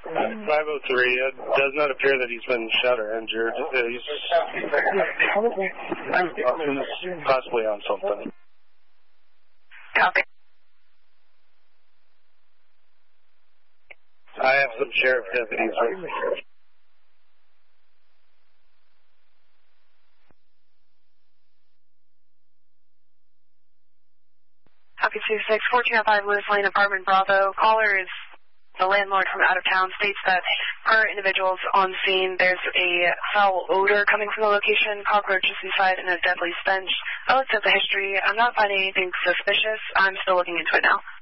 503, it does not appear that he's been shot or injured. He's possibly on something. Copy. I have some sheriff deputies with me. Copy 26, 1405 Lewis Lane, apartment Bravo. Caller is the landlord from out of town, states that per individuals on scene, there's a foul odor coming from the location, cockroaches inside, and a deadly stench. I looked at the history. I'm not finding anything suspicious. I'm still looking into it now.